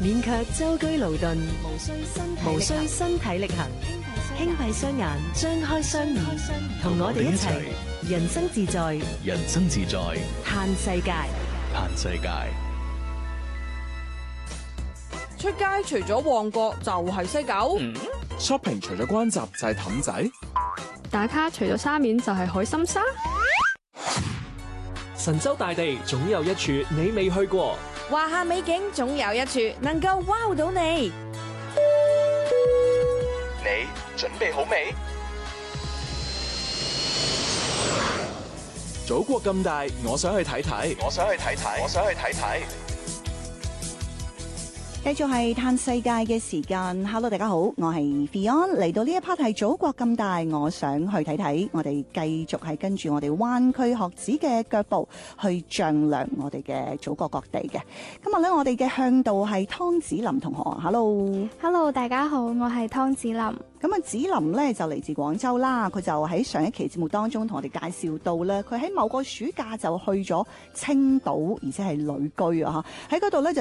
免卻舟車勞頓，無需身體力行，輕閉雙眼，張開雙耳，同我哋一齊人生自在， 人生自在， 嘆世界。 嘆世界。 出街除咗旺角就係西九 ，shopping 除咗關閘就係氹仔， 打卡除咗沙面就係海心沙。 神州大地總有一處你未去過， 華夏美景總有一處能夠 wow 到你。 你準備好未？祖國咁大，我想去睇睇，我想去睇睇，我想去睇睇。 繼續係嘆世界嘅時間。Hello， 大家好，我係 Fion。嚟到呢一 part 係祖國咁大，我想去睇睇。我哋繼續係跟住我哋灣區學子嘅腳步去丈量我哋嘅祖國各地嘅。今日咧，我哋嘅向導係湯子霖同學。Hello， 大家好，我係湯子霖。 咁啊，子霖咧就嚟自廣州啦。佢就喺上一期節目當中同我哋介紹到咧，佢喺某個暑假就去咗青島，而且係旅居啊！喺嗰度咧就